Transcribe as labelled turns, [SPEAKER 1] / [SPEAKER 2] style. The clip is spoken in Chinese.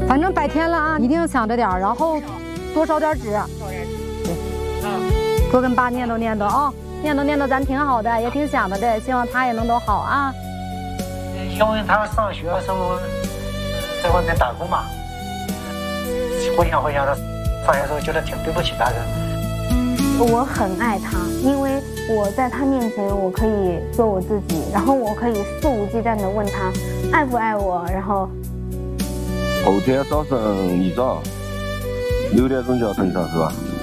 [SPEAKER 1] 反正白天了啊，一定想着点儿，然后多烧点纸。对，多跟爸念叨念叨啊，念叨念叨，咱挺好的，也挺想他的，希望他也能都好啊。
[SPEAKER 2] 因为他上学的时候在外面打工嘛，回想他上学的时候觉得挺对不起他的。
[SPEAKER 3] 我很爱他，因为我在他面前我可以做我自己，然后我可以肆无忌惮地问他爱不爱我，然后。
[SPEAKER 4] 后天早上一早6点钟就要登上是吧？